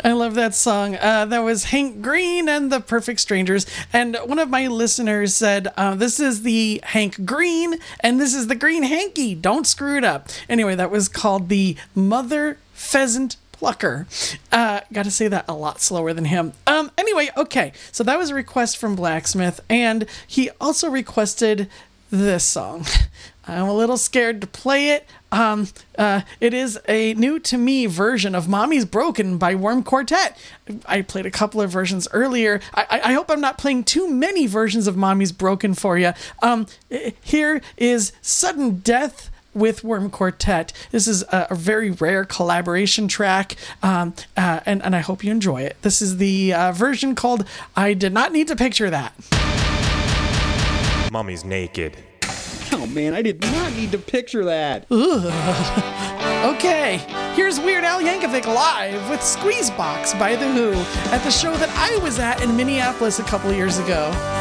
I love that song. That was Hank Green and the Perfect Strangers. And one of my listeners said, this is the Hank Green and this is the Green Hanky. Don't screw it up. Anyway, that was called the Mother Pheasant Plucker. Got to say that a lot slower than him. Anyway, okay. So that was a request from Blacksmith. And he also requested this song. I'm a little scared to play it. It is a new to me version of Mommy's Broken by Worm Quartet. I played a couple of versions earlier. I hope I'm not playing too many versions of Mommy's Broken for you. Here is Sudden Death with Worm Quartet. This is a very rare collaboration track, and I hope you enjoy it. This is the version called I Did Not Need to Picture That. Mommy's naked. Oh man, I did not need to picture that. Okay, here's Weird Al Yankovic live with Squeezebox by The Who at the show that I was at in Minneapolis a couple years ago.